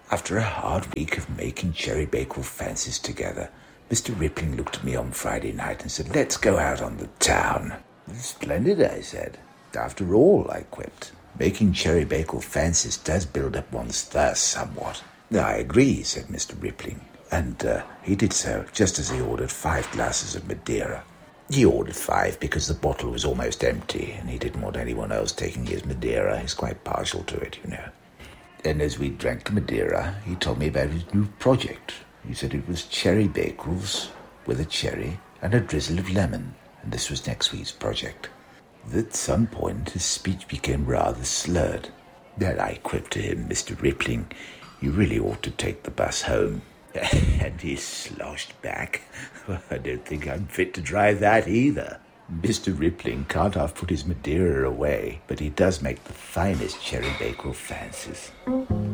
After a hard week of making Cherry Bakewell fancies together, Mr. Rippling looked at me on Friday night and said, "Let's go out on the town." "Splendid," I said. "After all," I quipped, "making Cherry Bakewell fancies does build up one's thirst somewhat." "I agree," said Mr. Rippling, and he did so just as he ordered 5 glasses of Madeira. He ordered 5 because the bottle was almost empty, and he didn't want anyone else taking his Madeira. He's quite partial to it, you know. And as we drank the Madeira, he told me about his new project. He said it was Cherry Bakewells with a cherry and a drizzle of lemon, and this was next week's project. At some point, his speech became rather slurred. Then I quipped to him, "Mr. Rippling, you really ought to take the bus home." And he sloshed back, "I don't think I'm fit to drive that either." Mr. Rippling can't half put his Madeira away, but he does make the finest Cherry Bakewell fancies.